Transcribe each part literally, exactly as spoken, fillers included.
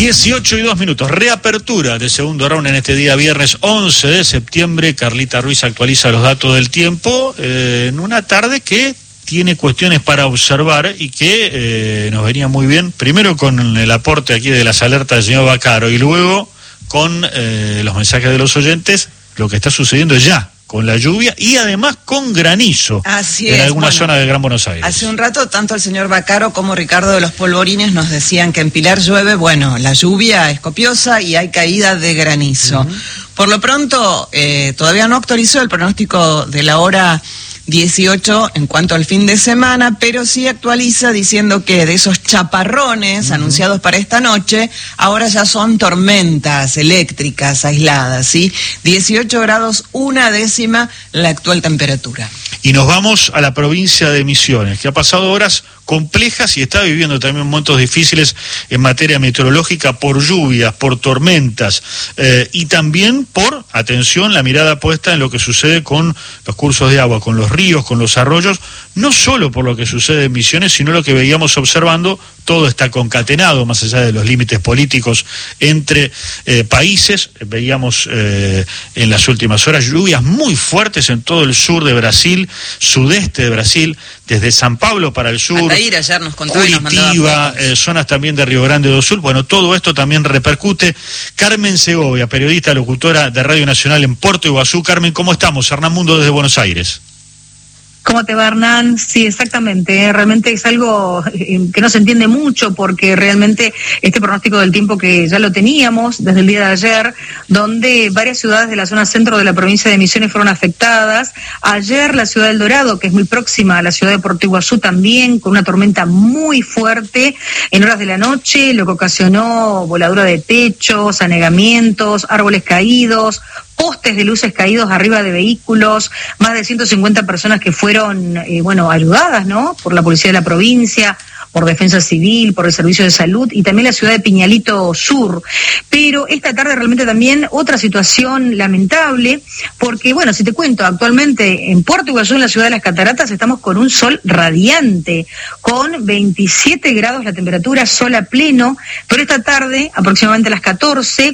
dieciocho y dos minutos, reapertura de segundo round en este día viernes once de septiembre. Carlita Ruiz actualiza los datos del tiempo eh, en una tarde que tiene cuestiones para observar y que eh, nos venía muy bien, primero con el aporte aquí de las alertas del señor Vaccaro y luego con eh, los mensajes de los oyentes, lo que está sucediendo ya con la lluvia y además con granizo. Así en es, alguna bueno, zona del Gran Buenos Aires. Hace un rato tanto el señor Vaccaro como Ricardo de los Polvorines nos decían que en Pilar llueve. Bueno, la lluvia es copiosa y hay caída de granizo. Uh-huh. Por lo pronto, eh, todavía no actualizó el pronóstico de la hora dieciocho en cuanto al fin de semana, pero sí actualiza diciendo que de esos chaparrones uh-huh. anunciados para esta noche, ahora ya son tormentas eléctricas aisladas, ¿sí? dieciocho grados, una décima la actual temperatura. Y nos vamos a la provincia de Misiones, que ha pasado horas complejas y está viviendo también momentos difíciles en materia meteorológica por lluvias, por tormentas eh, y también por, atención, la mirada puesta en lo que sucede con los cursos de agua, con los ríos, con los arroyos, no solo por lo que sucede en Misiones, sino lo que veíamos observando, todo está concatenado, más allá de los límites políticos entre eh, países. Veíamos eh, en las últimas horas lluvias muy fuertes en todo el sur de Brasil, sudeste de Brasil, desde San Pablo para el sur, Altair ayer nos contó y nos Curitiba, eh, zonas también de Río Grande do Sul. Bueno, todo esto también repercute. Carmen Segovia, periodista, locutora de Radio Nacional en Puerto Iguazú. Carmen, ¿cómo estamos? Hernán Mundo desde Buenos Aires. ¿Cómo te va, Hernán? Sí, exactamente. ¿eh? Realmente es algo eh, que no se entiende mucho porque realmente este pronóstico del tiempo que ya lo teníamos desde el día de ayer, donde varias ciudades de la zona centro de la provincia de Misiones fueron afectadas. Ayer la ciudad del Dorado, que es muy próxima a la ciudad de Puerto Iguazú también, con una tormenta muy fuerte en horas de la noche, lo que ocasionó voladura de techos, anegamientos, árboles caídos, postes de luces caídos arriba de vehículos, más de ciento cincuenta personas que fueron, eh, bueno, ayudadas, ¿no?, por la policía de la provincia, por Defensa Civil, por el Servicio de Salud y también la ciudad de Piñalito Sur. Pero esta tarde realmente también otra situación lamentable, porque, bueno, si te cuento, actualmente en Puerto Iguazú, en la ciudad de las Cataratas, estamos con un sol radiante, con veintisiete grados la temperatura, sol a pleno, pero esta tarde, aproximadamente a las catorce,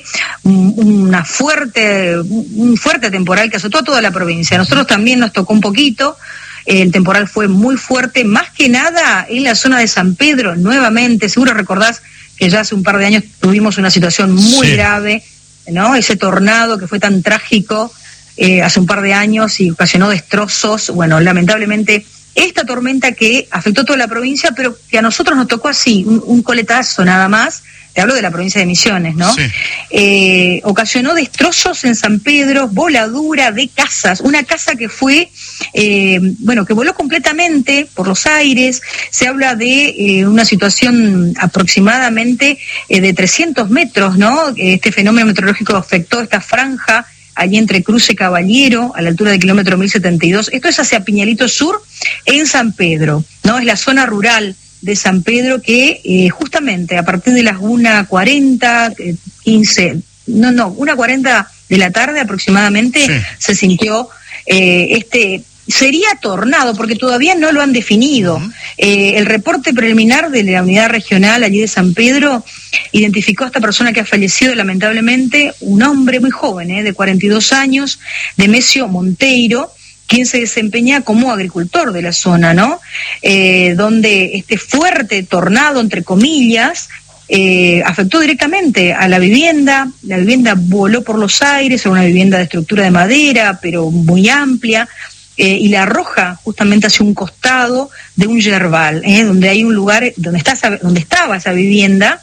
una fuerte, un fuerte temporal que azotó a toda la provincia. A nosotros también nos tocó un poquito. El temporal fue muy fuerte, más que nada en la zona de San Pedro, nuevamente. Seguro recordás que ya hace un par de años tuvimos una situación muy sí. grave, ¿no? Ese tornado que fue tan trágico eh, hace un par de años y ocasionó destrozos. Bueno, lamentablemente esta tormenta que afectó toda la provincia, pero que a nosotros nos tocó así, un, un coletazo nada más. Te hablo de la provincia de Misiones, ¿no? Sí. Eh, ocasionó destrozos en San Pedro, voladura de casas, una casa que fue, eh, bueno, que voló completamente por los aires. Se habla de eh, una situación aproximadamente eh, de trescientos metros, ¿no? Este fenómeno meteorológico afectó esta franja allí entre Cruce Caballero, a la altura del kilómetro mil setenta y dos. Esto es hacia Piñalito Sur, en San Pedro, ¿no? Es la zona rural de San Pedro que eh, justamente a partir de las una cuarenta, quince, no, no, una cuarenta de la tarde aproximadamente, sí. se sintió eh, este, sería tornado, porque todavía no lo han definido. Uh-huh. Eh, el reporte preliminar de la unidad regional allí de San Pedro identificó a esta persona que ha fallecido lamentablemente, un hombre muy joven, eh, de cuarenta y dos años, Demesio Monteiro, quien se desempeña como agricultor de la zona, ¿no? Eh, donde este fuerte tornado, entre comillas, eh, afectó directamente a la vivienda. La vivienda voló por los aires, era una vivienda de estructura de madera, pero muy amplia, eh, y la arroja justamente hacia un costado de un yerbal, ¿eh? Donde hay un lugar, donde, está esa, donde estaba esa vivienda.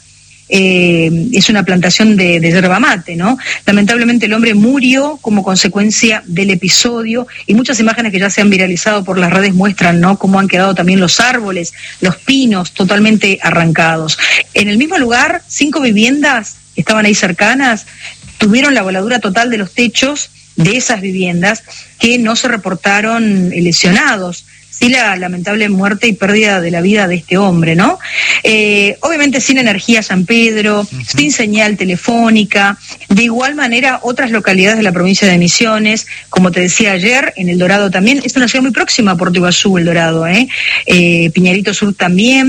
Eh, es una plantación de, de yerba mate, ¿no? Lamentablemente el hombre murió como consecuencia del episodio y muchas imágenes que ya se han viralizado por las redes muestran, ¿no?, cómo han quedado también los árboles, los pinos totalmente arrancados. En el mismo lugar, cinco viviendas que estaban ahí cercanas tuvieron la voladura total de los techos de esas viviendas, que no se reportaron lesionados. Sí, la lamentable muerte y pérdida de la vida de este hombre, ¿no? Eh, obviamente sin energía San Pedro, uh-huh. sin señal telefónica. De igual manera, otras localidades de la provincia de Misiones, como te decía ayer, en El Dorado también, es una ciudad muy próxima a Puerto Iguazú, El Dorado, ¿eh? eh Piñalito Sur también,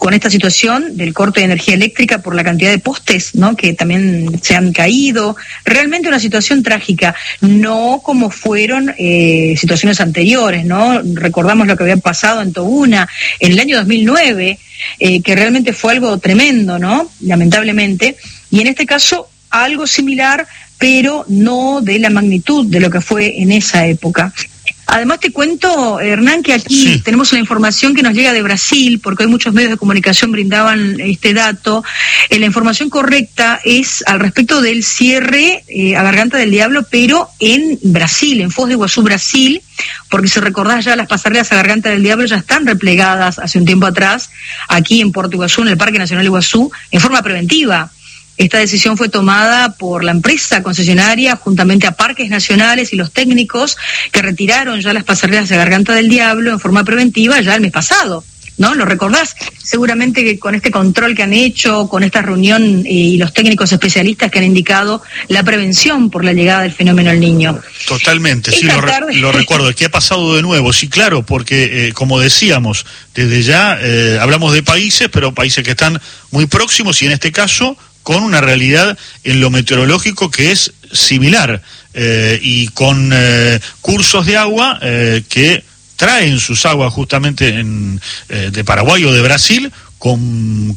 con esta situación del corte de energía eléctrica por la cantidad de postes, ¿no?, que también se han caído. Realmente una situación trágica, no como fueron eh, situaciones anteriores, ¿no? Recordamos lo que había pasado en Tobuna en el año dos mil nueve, eh, que realmente fue algo tremendo, ¿no?, lamentablemente, y en este caso algo similar, pero no de la magnitud de lo que fue en esa época. Además te cuento, Hernán, que aquí sí tenemos la información que nos llega de Brasil, porque hoy muchos medios de comunicación brindaban este dato. Eh, la información correcta es al respecto del cierre eh, a Garganta del Diablo, pero en Brasil, en Foz de Iguazú, Brasil, porque si recordás ya las pasarelas a Garganta del Diablo ya están replegadas hace un tiempo atrás, aquí en Puerto Iguazú, en el Parque Nacional Iguazú, en forma preventiva. Esta decisión fue tomada por la empresa concesionaria juntamente a Parques Nacionales y los técnicos que retiraron ya las pasarelas de Garganta del Diablo en forma preventiva ya el mes pasado, ¿no? ¿Lo recordás? Seguramente que con este control que han hecho, con esta reunión y los técnicos especialistas que han indicado la prevención por la llegada del fenómeno El Niño. Totalmente, sí, lo, re lo recuerdo. ¿Qué ha pasado de nuevo? Sí, claro, porque eh, como decíamos, desde ya eh, hablamos de países, pero países que están muy próximos y en este caso con una realidad en lo meteorológico que es similar eh, y con eh, cursos de agua eh, que traen sus aguas justamente en, eh, de Paraguay o de Brasil con,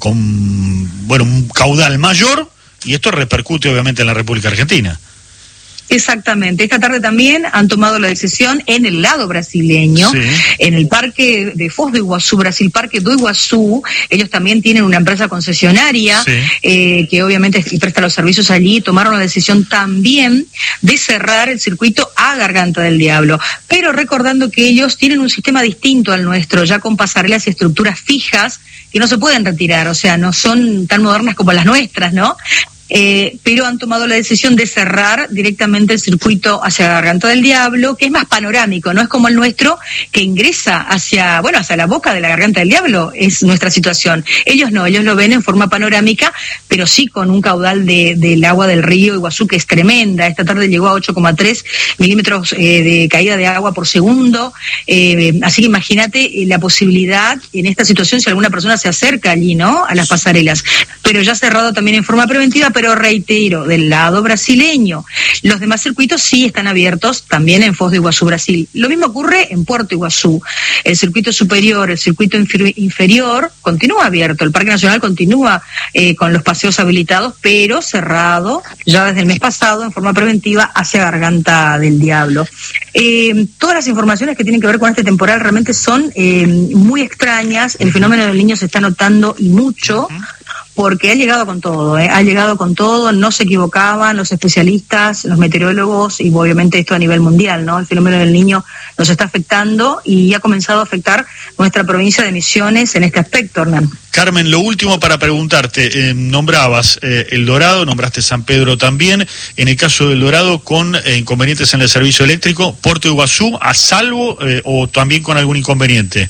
con bueno, un caudal mayor, y esto repercute obviamente en la República Argentina. Exactamente. Esta tarde también han tomado la decisión en el lado brasileño, sí, en el parque de Foz do Iguazú, Brasil Parque do Iguazú. Ellos también tienen una empresa concesionaria, sí, eh, que obviamente presta los servicios allí. Tomaron la decisión también de cerrar el circuito a Garganta del Diablo, pero recordando que ellos tienen un sistema distinto al nuestro, ya con pasarelas y estructuras fijas que no se pueden retirar, o sea, no son tan modernas como las nuestras, ¿no? Eh, pero han tomado la decisión de cerrar directamente el circuito hacia Garganta del Diablo, que es más panorámico, no es como el nuestro, que ingresa hacia, bueno, hacia la boca de la Garganta del Diablo, es nuestra situación. Ellos no, ellos lo ven en forma panorámica, pero sí con un caudal de, del agua del río Iguazú que es tremenda. Esta tarde llegó a ocho coma tres milímetros eh, de caída de agua por segundo, eh, así que imagínate eh, la posibilidad en esta situación si alguna persona se acerca allí, ¿no?, a las pasarelas. Pero ya cerrado también en forma preventiva, pero reitero, del lado brasileño. Los demás circuitos sí están abiertos también en Foz do Iguazú, Brasil. Lo mismo ocurre en Puerto Iguazú. El circuito superior, el circuito inferior continúa abierto. El Parque Nacional continúa eh, con los paseos habilitados, pero cerrado ya desde el mes pasado en forma preventiva hacia Garganta del Diablo. Eh, todas las informaciones que tienen que ver con este temporal realmente son eh, muy extrañas. El fenómeno del Niño se está notando y mucho, porque ha llegado con todo, ¿eh? ha llegado con todo, no se equivocaban los especialistas, los meteorólogos, y obviamente esto a nivel mundial, ¿no? El fenómeno del Niño nos está afectando y ha comenzado a afectar nuestra provincia de Misiones en este aspecto, Hernán. Carmen, lo último para preguntarte, eh, nombrabas eh, El Dorado, nombraste San Pedro también, en el caso del Dorado con eh, inconvenientes en el servicio eléctrico, Puerto Iguazú, ¿a salvo eh, o también con algún inconveniente?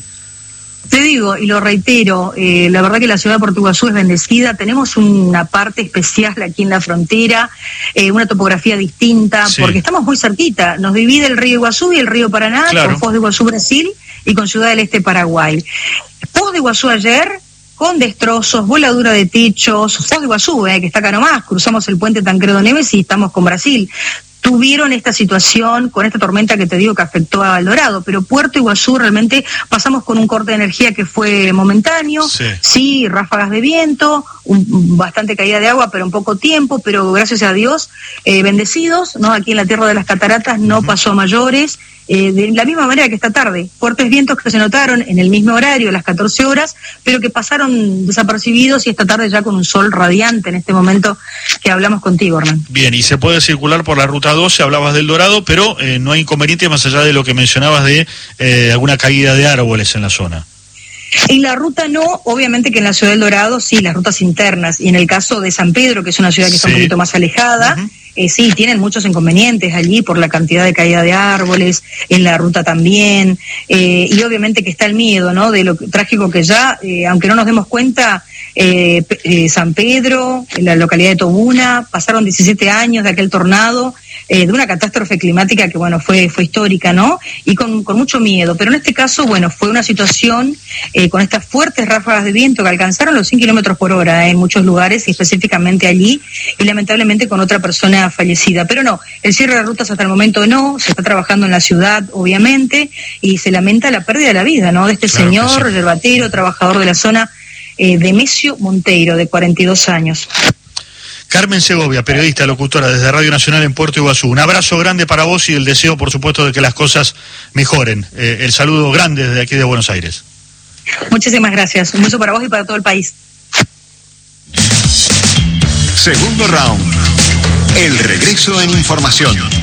Te digo, y lo reitero, eh, la verdad que la ciudad de Puerto Iguazú es bendecida, tenemos una parte especial aquí en la frontera, eh, una topografía distinta, sí, porque estamos muy cerquita, nos divide el río Iguazú y el río Paraná, claro, con Foz de Iguazú, Brasil, y con Ciudad del Este, Paraguay. Foz de Iguazú ayer, con destrozos, voladura de techos, Foz de Iguazú, eh, que está acá nomás, cruzamos el puente Tancredo Neves y estamos con Brasil. Tuvieron esta situación con esta tormenta que te digo que afectó a El Dorado, pero Puerto Iguazú realmente pasamos con un corte de energía que fue momentáneo, sí, sí ráfagas de viento, un, bastante caída de agua, pero en poco tiempo, pero gracias a Dios, eh, bendecidos, ¿no? Aquí en la Tierra de las Cataratas no uh-huh. pasó a mayores. Eh, de la misma manera que esta tarde, fuertes vientos que se notaron en el mismo horario, a las catorce horas, pero que pasaron desapercibidos, y esta tarde ya con un sol radiante en este momento que hablamos contigo, Hernán. Bien, y se puede circular por la ruta doce, hablabas del Dorado, pero eh, no hay inconveniente más allá de lo que mencionabas de eh, alguna caída de árboles en la zona. En la ruta no, obviamente que en la ciudad del Dorado sí, las rutas internas, y en el caso de San Pedro, que es una ciudad que sí. está un poquito más alejada, uh-huh. eh, sí, tienen muchos inconvenientes allí por la cantidad de caída de árboles, en la ruta también, eh, y obviamente que está el miedo, ¿no?, de lo trágico que ya, eh, aunque no nos demos cuenta, eh, eh, San Pedro, en la localidad de Tobuna, pasaron diecisiete años de aquel tornado, eh, de una catástrofe climática que, bueno, fue fue histórica, ¿no? Y con, con mucho miedo. Pero en este caso, bueno, fue una situación eh, con estas fuertes ráfagas de viento que alcanzaron los cien kilómetros por hora eh, en muchos lugares, y específicamente allí, y lamentablemente con otra persona fallecida. Pero no, el cierre de rutas hasta el momento no, se está trabajando en la ciudad, obviamente, y se lamenta la pérdida de la vida, ¿no? De este claro señor, sí. yerbatero, trabajador de la zona eh, de Mesio Monteiro, de cuarenta y dos años. Carmen Segovia, periodista, locutora desde Radio Nacional en Puerto Iguazú. Un abrazo grande para vos y el deseo, por supuesto, de que las cosas mejoren. Eh, el saludo grande desde aquí de Buenos Aires. Muchísimas gracias. Un beso para vos y para todo el país. Segundo round. El regreso en información.